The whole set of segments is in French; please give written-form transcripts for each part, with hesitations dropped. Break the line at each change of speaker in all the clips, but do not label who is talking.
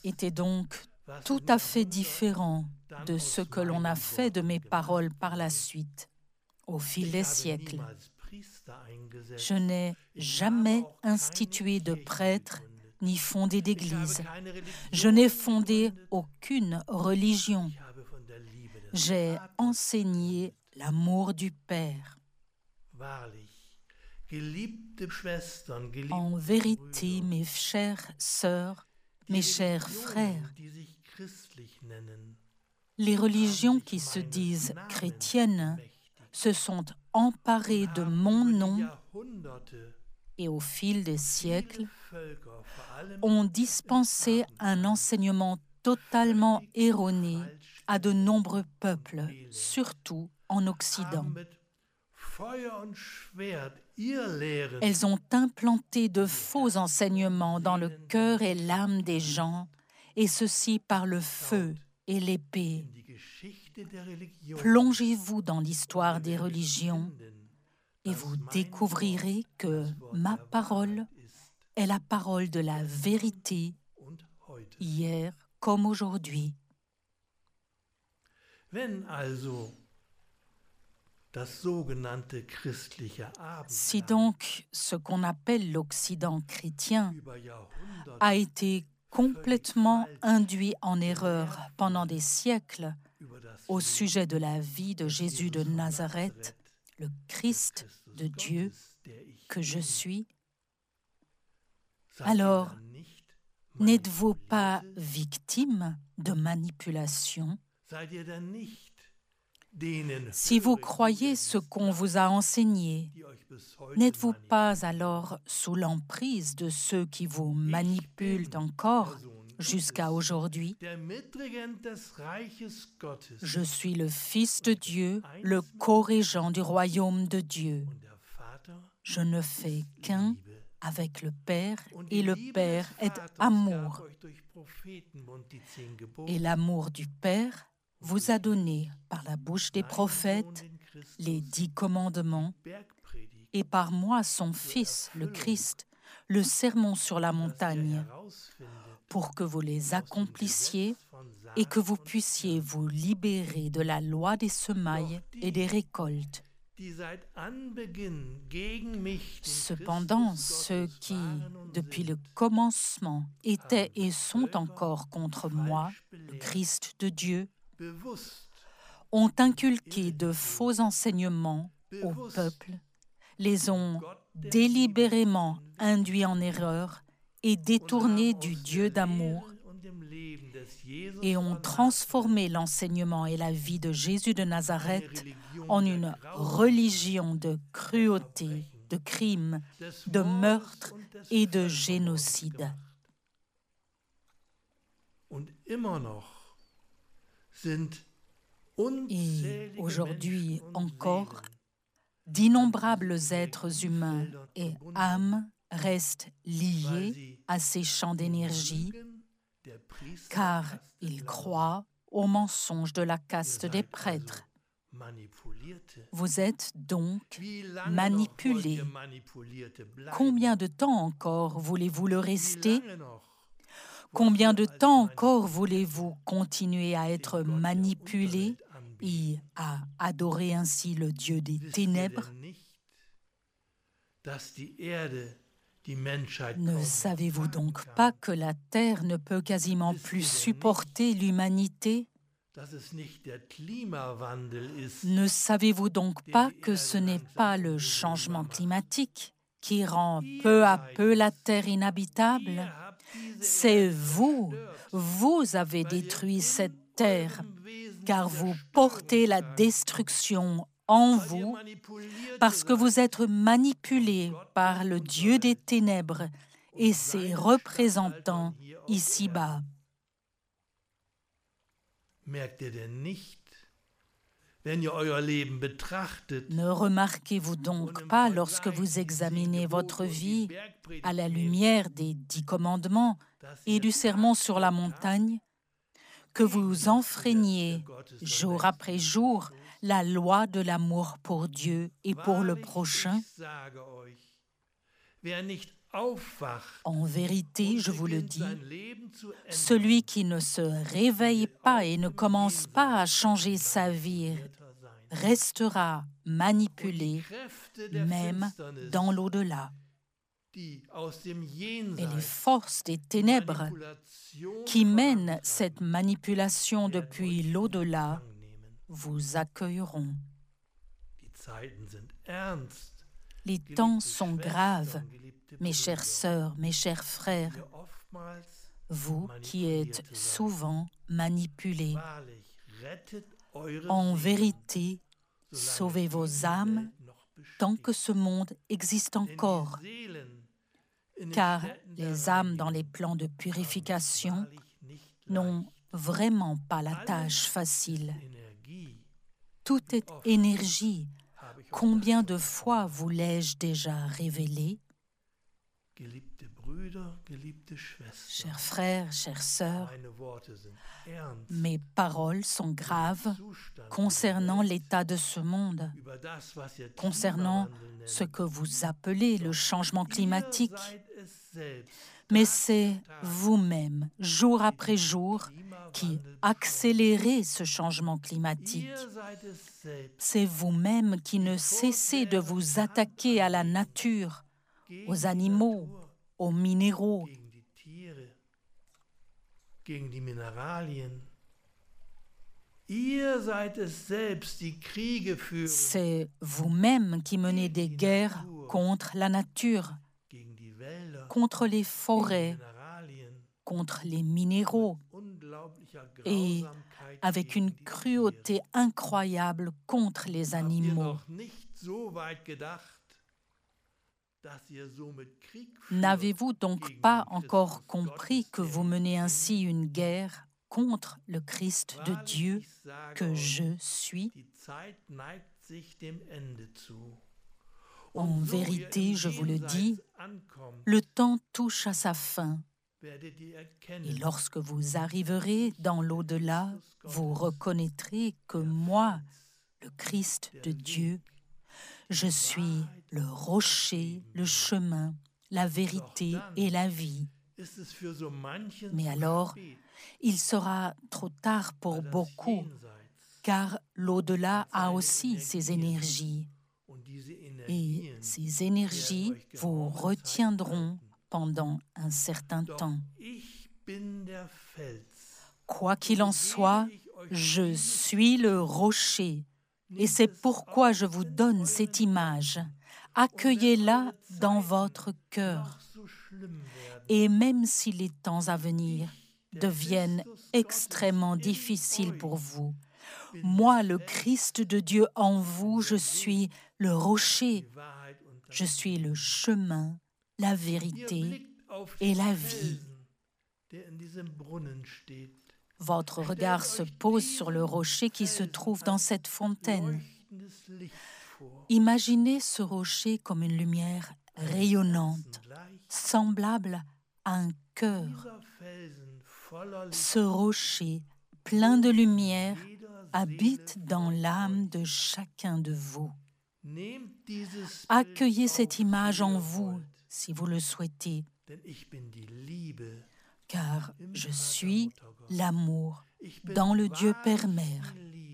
était donc tout à fait différent de ce que l'on a fait de mes paroles par la suite, au fil des siècles. Je n'ai jamais institué de prêtre ni fondé d'église. Je n'ai fondé aucune religion. J'ai enseigné l'amour du Père. En vérité, mes chères sœurs, mes chers frères, les religions qui se disent chrétiennes se sont emparées de mon nom et au fil des siècles ont dispensé un enseignement totalement erroné à de nombreux peuples, surtout en Occident. Elles ont implanté de faux enseignements dans le cœur et l'âme des gens, et ceci par le feu et l'épée. Plongez-vous dans l'histoire des religions et vous découvrirez que ma parole est la parole de la vérité, hier comme aujourd'hui. Si donc ce qu'on appelle l'Occident chrétien a été complètement induit en erreur pendant des siècles au sujet de la vie de Jésus de Nazareth, le Christ de Dieu que je suis, alors n'êtes-vous pas victime de manipulation? Si vous croyez ce qu'on vous a enseigné, n'êtes-vous pas alors sous l'emprise de ceux qui vous manipulent encore jusqu'à aujourd'hui? Je suis le Fils de Dieu, le co-régent du royaume de Dieu. Je ne fais qu'un avec le Père, et le Père est amour. Et l'amour du Père vous a donné par la bouche des prophètes les 10 commandements et par moi son Fils, le Christ, le sermon sur la montagne, pour que vous les accomplissiez et que vous puissiez vous libérer de la loi des semailles et des récoltes. Cependant, ceux qui, depuis le commencement, étaient et sont encore contre moi, le Christ de Dieu, ont inculqué de faux enseignements au peuple, les ont délibérément induits en erreur et détournés du Dieu d'amour, et ont transformé l'enseignement et la vie de Jésus de Nazareth en une religion de cruauté, de crimes, de meurtre et de génocide. Et aujourd'hui encore, d'innombrables êtres humains et âmes restent liés à ces champs d'énergie, car ils croient aux mensonges de la caste des prêtres. Vous êtes donc manipulés. Combien de temps encore voulez-vous le rester? Combien de temps encore voulez-vous continuer à être manipulés et à adorer ainsi le Dieu des ténèbres? Ne savez-vous donc pas que la Terre ne peut quasiment plus supporter l'humanité? Ne savez-vous donc pas que ce n'est pas le changement climatique qui rend peu à peu la Terre inhabitable? C'est vous avez détruit cette terre, car vous portez la destruction en vous, parce que vous êtes manipulés par le Dieu des ténèbres et ses représentants ici-bas. Ne remarquez-vous donc pas, lorsque vous examinez votre vie à la lumière des 10 commandements et du sermon sur la montagne, que vous enfreigniez jour après jour la loi de l'amour pour Dieu et pour le prochain? En vérité, je vous le dis, celui qui ne se réveille pas et ne commence pas à changer sa vie restera manipulé même dans l'au-delà. Et les forces des ténèbres qui mènent cette manipulation depuis l'au-delà vous accueilleront. Les temps sont graves, mes chères sœurs, mes chers frères, vous qui êtes souvent manipulés. En vérité, sauvez vos âmes tant que ce monde existe encore, car les âmes dans les plans de purification n'ont vraiment pas la tâche facile. Tout est énergie. Combien de fois vous l'ai-je déjà révélé? Chers frères, chères sœurs, mes paroles sont graves concernant l'état de ce monde, concernant ce que vous appelez le changement climatique. Mais c'est vous-même, jour après jour, qui accélérez ce changement climatique. C'est vous-même qui ne cessez de vous attaquer à la nature, aux animaux, aux minéraux. C'est vous-même qui menez des guerres contre la nature, contre les forêts, contre les minéraux et avec une cruauté incroyable contre les animaux. N'avez-vous donc pas encore compris que vous menez ainsi une guerre contre le Christ de Dieu que je suis? En vérité, je vous le dis, le temps touche à sa fin. Et lorsque vous arriverez dans l'au-delà, vous reconnaîtrez que moi, le Christ de Dieu, je suis le rocher, le chemin, la vérité et la vie. Mais alors, il sera trop tard pour beaucoup, car l'au-delà a aussi ses énergies. Et ces énergies vous retiendront pendant un certain temps. Quoi qu'il en soit, je suis le rocher, et c'est pourquoi je vous donne cette image. Accueillez-la dans votre cœur. Et même si les temps à venir deviennent extrêmement difficiles pour vous, moi, le Christ de Dieu en vous, je suis le rocher, je suis le chemin, la vérité et la vie. Votre regard se pose sur le rocher qui se trouve dans cette fontaine. Imaginez ce rocher comme une lumière rayonnante, semblable à un cœur. Ce rocher, plein de lumière, habite dans l'âme de chacun de vous. Accueillez cette image en vous, si vous le souhaitez, car je suis l'amour dans le Dieu Père-Mère.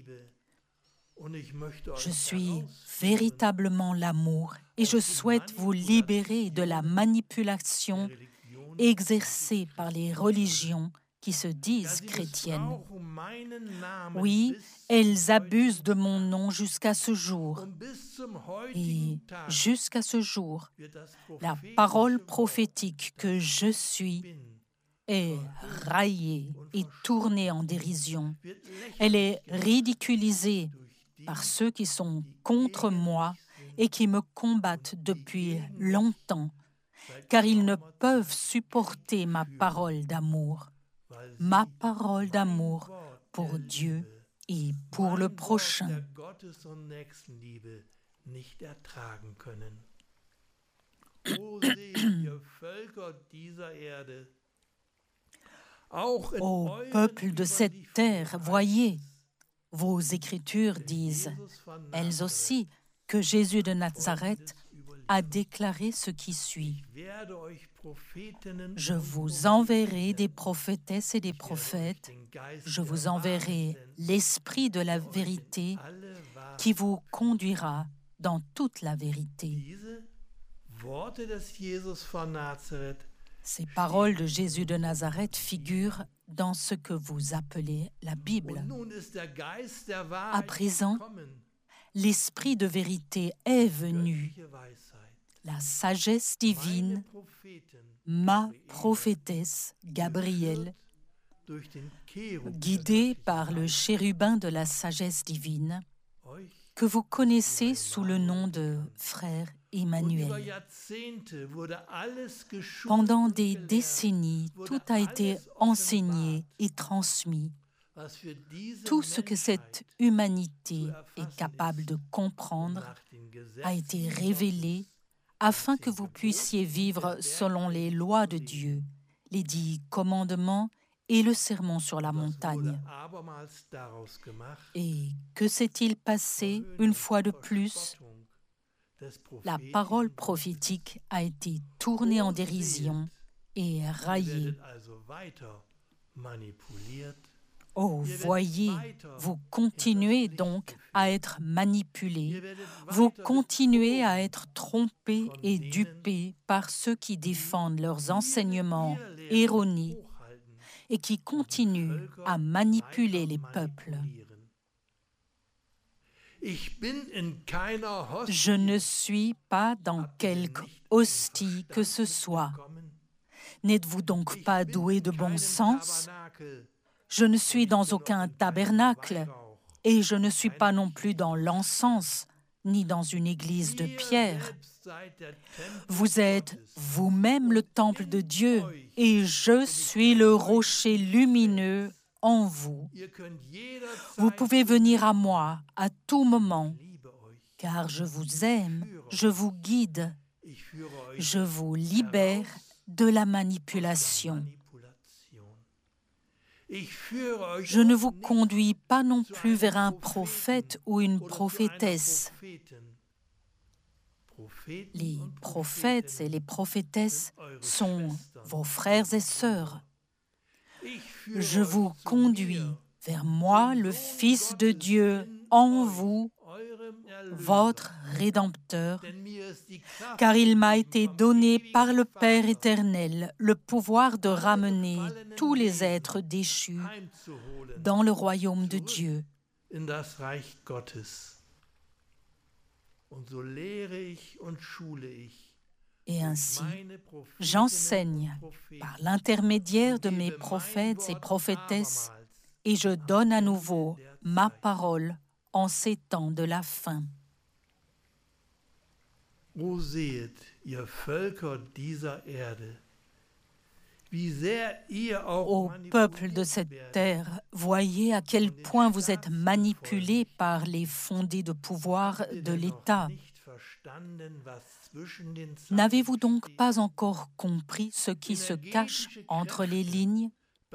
Je suis véritablement l'amour et je souhaite vous libérer de la manipulation exercée par les religions qui se disent chrétiennes. Oui, elles abusent de mon nom jusqu'à ce jour. Et jusqu'à ce jour, la parole prophétique que je suis est raillée et tournée en dérision. Elle est ridiculisée par ceux qui sont contre moi et qui me combattent depuis longtemps, car ils ne peuvent supporter ma parole d'amour pour Dieu et pour le prochain. Ô peuple de cette terre, voyez, vos Écritures disent, elles aussi, que Jésus de Nazareth a déclaré ce qui suit. Je vous enverrai des prophétesses et des prophètes, je vous enverrai l'Esprit de la vérité qui vous conduira dans toute la vérité. Ces paroles de Jésus de Nazareth figurent dans ce que vous appelez la Bible. À présent, l'Esprit de vérité est venu. La sagesse divine, ma prophétesse Gabrielle, guidée par le chérubin de la sagesse divine, que vous connaissez sous le nom de frère Emmanuel. Pendant des décennies, tout a été enseigné et transmis. Tout ce que cette humanité est capable de comprendre a été révélé afin que vous puissiez vivre selon les lois de Dieu, les 10 commandements et le sermon sur la montagne. Et que s'est-il passé une fois de plus? La parole prophétique a été tournée en dérision et raillée. Oh, voyez, vous continuez donc à être manipulés, vous continuez à être trompés et dupés par ceux qui défendent leurs enseignements erronés et qui continuent à manipuler les peuples. Je ne suis pas dans quelque hostie que ce soit. N'êtes-vous donc pas doué de bon sens? Je ne suis dans aucun tabernacle et je ne suis pas non plus dans l'encens, ni dans une église de pierre. Vous êtes vous-même le temple de Dieu et je suis le rocher lumineux en vous. Vous pouvez venir à moi à tout moment, car je vous aime, je vous guide, je vous libère de la manipulation. Je ne vous conduis pas non plus vers un prophète ou une prophétesse. Les prophètes et les prophétesses sont vos frères et sœurs. Je vous conduis vers moi, le Fils de Dieu, en vous, votre Rédempteur, car il m'a été donné par le Père éternel le pouvoir de ramener tous les êtres déchus dans le royaume de Dieu. Et ainsi, j'enseigne par l'intermédiaire de mes prophètes et prophétesses et je donne à nouveau ma parole en ces temps de la fin.
O sehet, ihr Völker dieser Erde, wie sehr ihr auch
Ô peuple de cette terre, voyez à quel point vous êtes manipulés par les fondés de pouvoir de l'État. N'avez-vous donc pas encore compris ce qui se cache entre les lignes?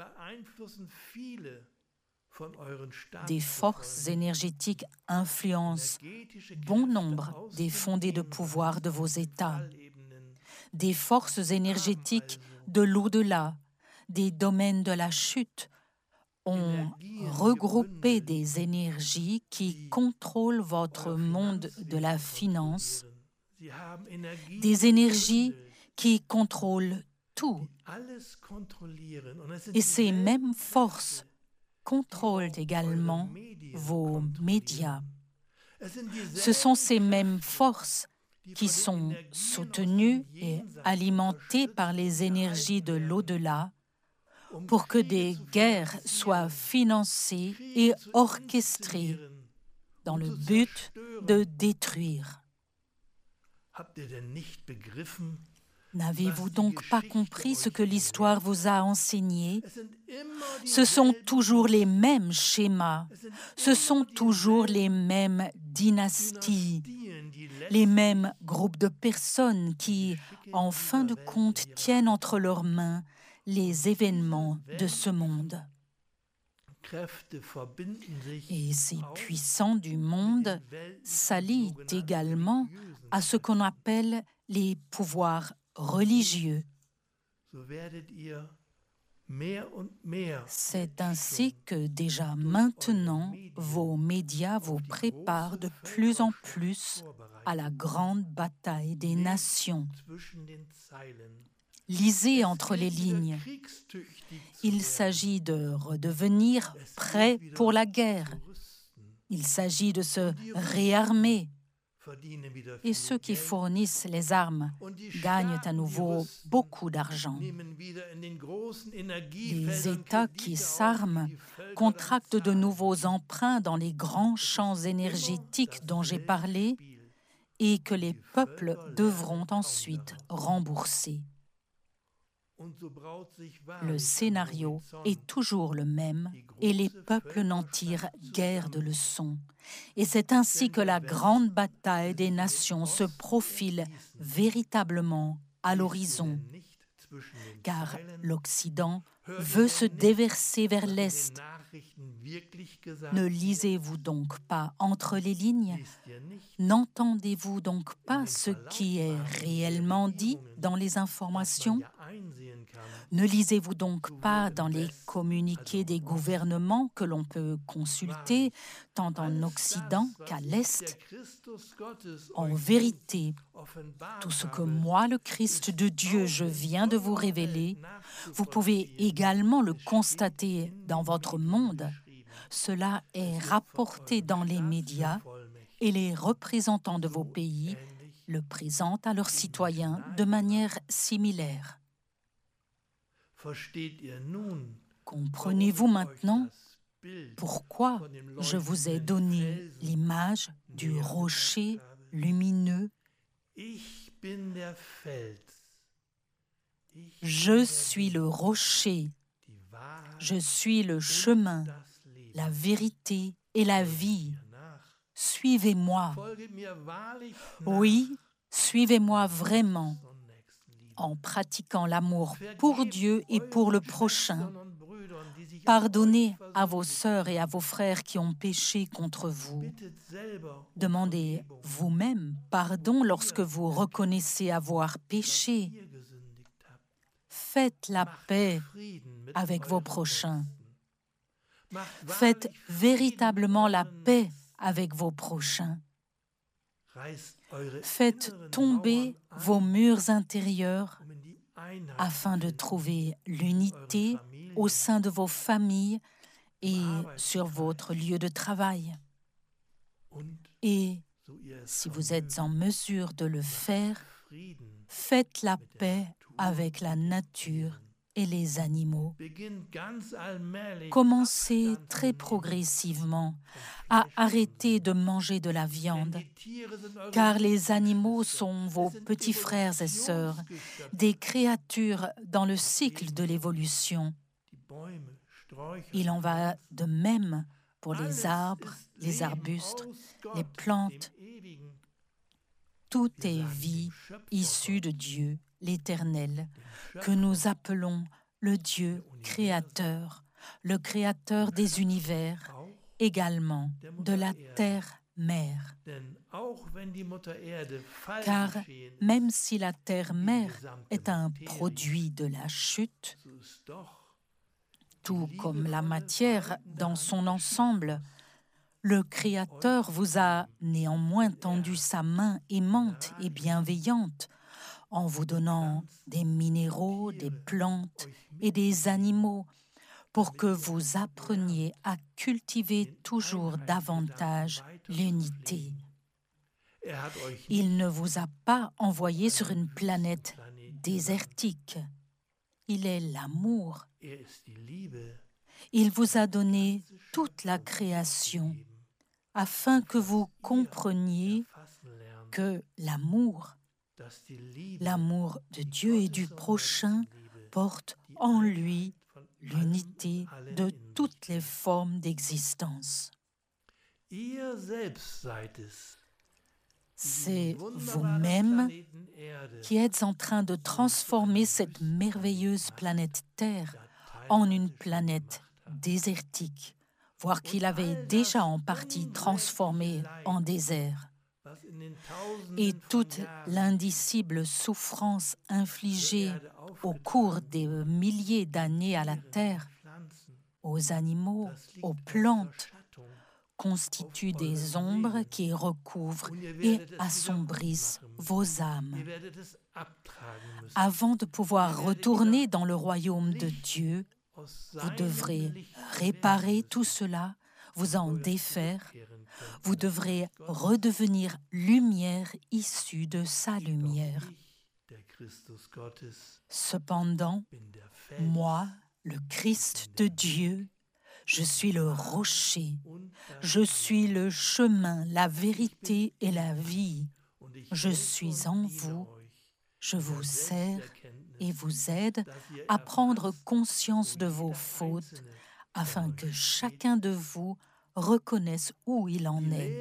Des forces énergétiques influencent bon nombre des fondés de pouvoir de vos États. Des forces énergétiques de l'au-delà, des domaines de la chute, ont regroupé des énergies qui contrôlent votre monde de la finance, des énergies qui contrôlent tout. Et ces mêmes forces contrôlent également vos médias. Ce sont ces mêmes forces qui sont soutenues et alimentées par les énergies de l'au-delà pour que des guerres soient financées et orchestrées dans le but de détruire. N'avez-vous donc pas compris ce que l'histoire vous a enseigné? Ce sont toujours les mêmes schémas, ce sont toujours les mêmes dynasties, les mêmes groupes de personnes qui, en fin de compte, tiennent entre leurs mains les événements de ce monde. Et ces puissants du monde s'allient également à ce qu'on appelle les pouvoirs religieux. C'est ainsi que déjà maintenant, vos médias vous préparent de plus en plus à la grande bataille des nations. Lisez entre les lignes. Il s'agit de redevenir prêt pour la guerre. Il s'agit de se réarmer. Et ceux qui fournissent les armes gagnent à nouveau beaucoup d'argent. Les États qui s'arment contractent de nouveaux emprunts dans les grands champs énergétiques dont j'ai parlé et que les peuples devront ensuite rembourser. Le scénario est toujours le même et les peuples n'en tirent guère de leçons. Et c'est ainsi que la grande bataille des nations se profile véritablement à l'horizon. Car l'Occident veut se déverser vers l'Est. Ne lisez-vous donc pas entre les lignes? N'entendez-vous donc pas ce qui est réellement dit dans les informations? Ne lisez-vous donc pas dans les communiqués des gouvernements que l'on peut consulter tant en Occident qu'à l'Est? En vérité, tout ce que moi, le Christ de Dieu, je viens de vous révéler, vous pouvez également le constater dans votre monde. Cela est rapporté dans les médias et les représentants de vos pays le présentent à leurs citoyens de manière similaire. Comprenez-vous maintenant pourquoi je vous ai donné l'image du rocher lumineux? Je suis le rocher, je suis le chemin, la vérité et la vie. Suivez-moi. Oui, suivez-moi vraiment, en pratiquant l'amour pour Dieu et pour le prochain. Pardonnez à vos sœurs et à vos frères qui ont péché contre vous. Demandez vous-même pardon lorsque vous reconnaissez avoir péché. Faites la paix avec vos prochains. Faites véritablement la paix avec vos prochains. Faites tomber vos murs intérieurs afin de trouver l'unité au sein de vos familles et sur votre lieu de travail. Et si vous êtes en mesure de le faire, faites la paix avec la nature et les animaux. Commencez très progressivement à arrêter de manger de la viande, car les animaux sont vos petits frères et sœurs, des créatures dans le cycle de l'évolution. Il en va de même pour les arbres, les arbustes, les plantes. Tout est vie issue de Dieu, l'Éternel, que nous appelons le Dieu créateur, le créateur des univers, également de la terre-mère. Car même si la terre-mère est un produit de la chute, tout comme la matière dans son ensemble, le Créateur vous a néanmoins tendu sa main aimante et bienveillante en vous donnant des minéraux, des plantes et des animaux pour que vous appreniez à cultiver toujours davantage l'unité. Il ne vous a pas envoyé sur une planète désertique. Il est l'amour. Il vous a donné toute la création afin que vous compreniez que l'amour de Dieu et du prochain porte en lui l'unité de toutes les formes d'existence. C'est vous-même qui êtes en train de transformer cette merveilleuse planète Terre en une planète désertique voir qu'il avait déjà en partie transformé en désert, et toute l'indicible souffrance infligée au cours des milliers d'années à la terre, aux animaux, aux plantes, constituent des ombres qui recouvrent et assombrissent vos âmes. Avant de pouvoir retourner dans le royaume de Dieu, vous devrez réparer tout cela, vous en défaire. Vous devrez redevenir lumière issue de sa lumière. Cependant, moi, le Christ de Dieu, je suis le rocher, je suis le chemin, la vérité et la vie. Je suis en vous, je vous sers et vous aide à prendre conscience de vos fautes, afin que chacun de vous reconnaisse où il en est.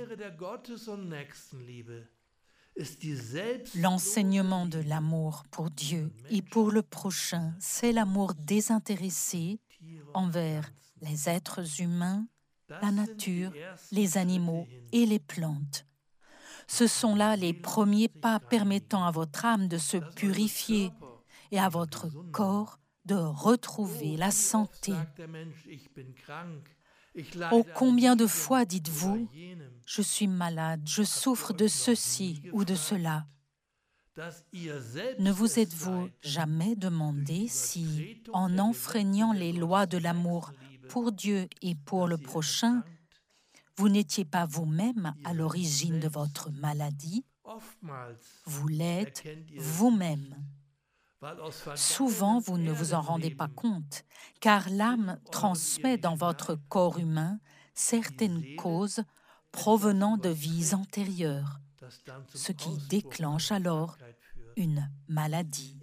L'enseignement de l'amour pour Dieu et pour le prochain, c'est l'amour désintéressé envers les êtres humains, la nature, les animaux et les plantes. Ce sont là les premiers pas permettant à votre âme de se purifier et à votre corps de retrouver la santé. Oh, combien de fois dites-vous « Je suis malade, je souffre de ceci ou de cela ». Ne vous êtes-vous jamais demandé si, en enfreignant les lois de l'amour pour Dieu et pour le prochain, vous n'étiez pas vous-même à l'origine de votre maladie? Vous l'êtes vous-même. Souvent, vous ne vous en rendez pas compte, car l'âme transmet dans votre corps humain certaines causes provenant de vies antérieures, ce qui déclenche alors une maladie.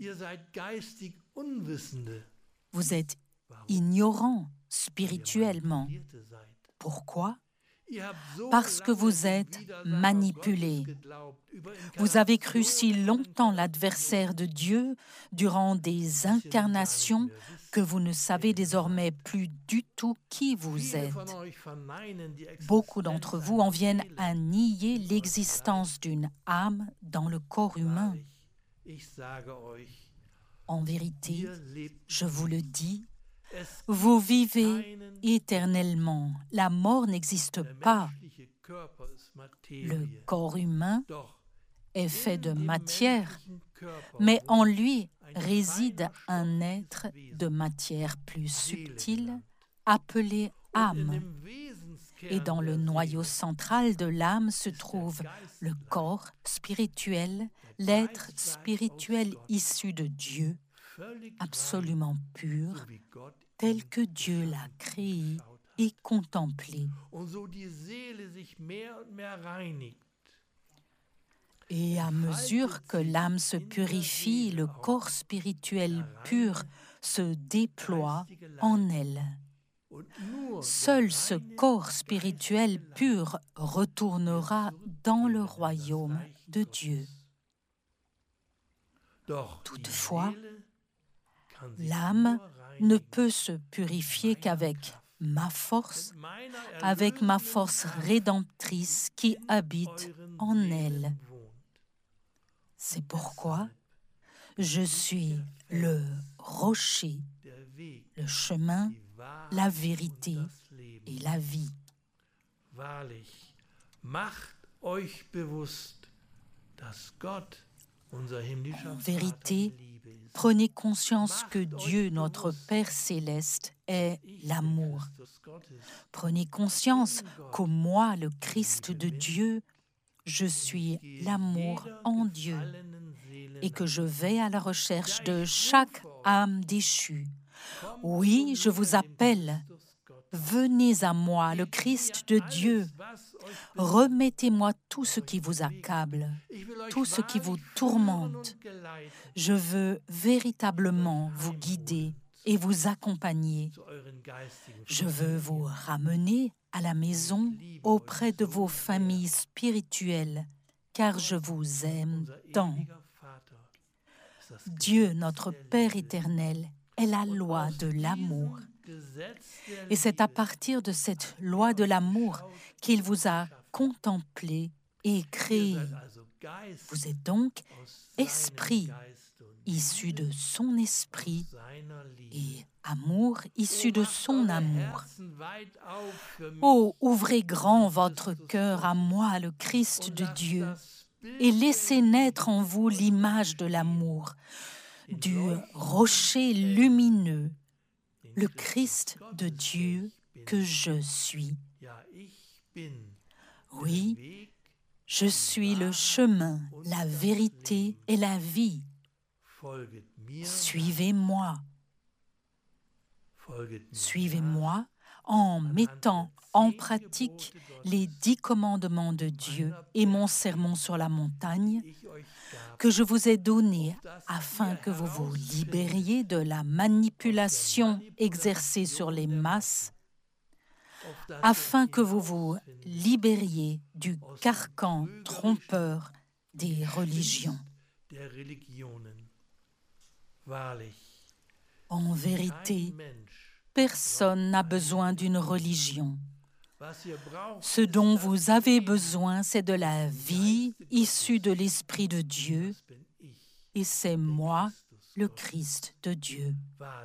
Vous êtes ignorant spirituellement. Pourquoi? Parce que vous êtes manipulé. Vous avez cru si longtemps l'adversaire de Dieu durant des incarnations que vous ne savez désormais plus du tout qui vous êtes. Beaucoup d'entre vous en viennent à nier l'existence d'une âme dans le corps humain. En vérité, je vous le dis, vous vivez éternellement. La mort n'existe pas. Le corps humain est fait de matière, mais en lui réside un être de matière plus subtile, appelé âme. Et dans le noyau central de l'âme se trouve le corps spirituel, l'être spirituel issu de Dieu, absolument pur, tel que Dieu l'a créé et contemplé. Et à mesure que l'âme se purifie, le corps spirituel pur se déploie en elle. Seul ce corps spirituel pur retournera dans le royaume de Dieu. Toutefois, l'âme ne peut se purifier qu'avec ma force rédemptrice qui habite en elle. C'est pourquoi je suis le rocher, le chemin, la vérité et la vie. En vérité, prenez conscience que Dieu, notre Père céleste, est l'amour. Prenez conscience que moi, le Christ de Dieu, je suis l'amour en Dieu et que je vais à la recherche de chaque âme déchue. Oui, je vous appelle. Venez à moi, le Christ de Dieu. Remettez-moi tout ce qui vous accable, tout ce qui vous tourmente. Je veux véritablement vous guider et vous accompagner. Je veux vous ramener à la maison auprès de vos familles spirituelles, car je vous aime tant. Dieu, notre Père éternel, est la loi de l'amour. Et c'est à partir de cette loi de l'amour qu'il vous a contemplé et créé. Vous êtes donc esprit, issu de son esprit, et amour, issu de son amour. Oh, ouvrez grand votre cœur à moi, le Christ de Dieu, et laissez naître en vous l'image de l'amour, du rocher lumineux, le Christ de Dieu que je suis. Oui, je suis le chemin, la vérité et la vie. Suivez-moi. Suivez-moi en mettant en pratique les 10 commandements de Dieu et mon sermon sur la montagne que je vous ai donné afin que vous vous libériez de la manipulation exercée sur les masses, afin que vous vous libériez du carcan trompeur des religions. En vérité, personne n'a besoin d'une religion. Ce dont vous avez besoin, c'est de la vie issue de l'Esprit de Dieu, et c'est moi, le Christ de Dieu.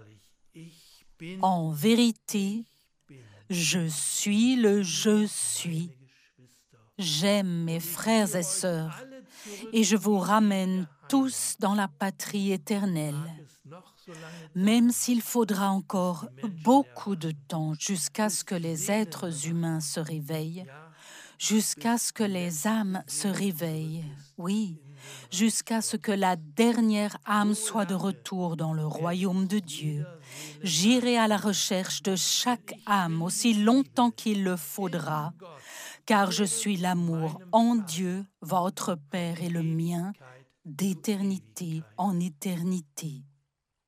En vérité, je suis le je suis. J'aime mes frères et sœurs, et je vous ramène tous dans la patrie éternelle. Même s'il faudra encore beaucoup de temps jusqu'à ce que les êtres humains se réveillent, jusqu'à ce que les âmes se réveillent, oui, jusqu'à ce que la dernière âme soit de retour dans le royaume de Dieu. J'irai à la recherche de chaque âme aussi longtemps qu'il le faudra, car je suis l'amour en Dieu, votre Père et le mien, d'éternité en éternité.